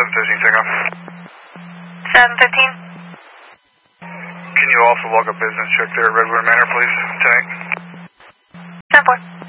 715 takeoff. 715. Can you also log a business check there at regular manner, please? Tank. 10-4.